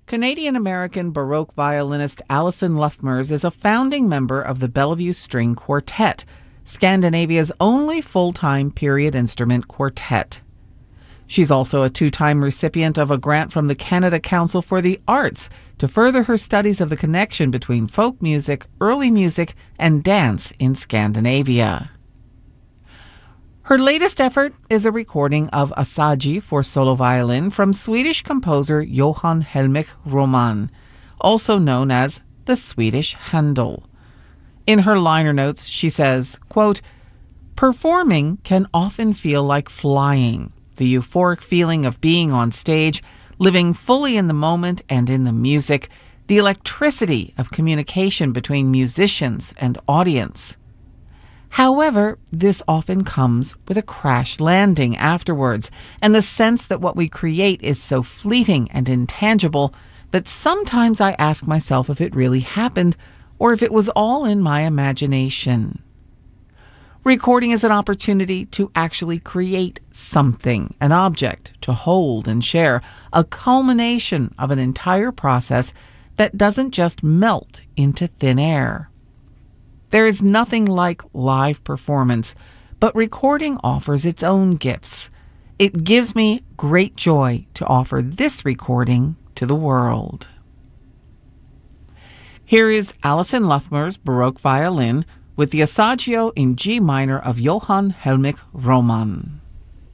Canadian-American Baroque violinist Alison Lufmers is a founding member of the Bellevue String Quartet, Scandinavia's only full-time period instrument quartet. She's also a two-time recipient of a grant from the Canada Council for the Arts to further her studies of the connection between folk music, early music, and dance in Scandinavia. Her latest effort is a recording of Asagi for solo violin from Swedish composer Johan Helmich Roman, also known as the Swedish Handel. In her liner notes, she says, quote, "Performing can often feel like flying. The euphoric feeling of being on stage, living fully in the moment and in the music, the electricity of communication between musicians and audience. However, this often comes with a crash landing afterwards, and the sense that what we create is so fleeting and intangible that sometimes I ask myself if it really happened or if it was all in my imagination. Recording is an opportunity to actually create something, an object to hold and share, a culmination of an entire process that doesn't just melt into thin air. There is nothing like live performance, but recording offers its own gifts. It gives me great joy to offer this recording to the world." Here is Alison Lufmers' Baroque violin with the Asagio in G minor of Johan Helmich Roman.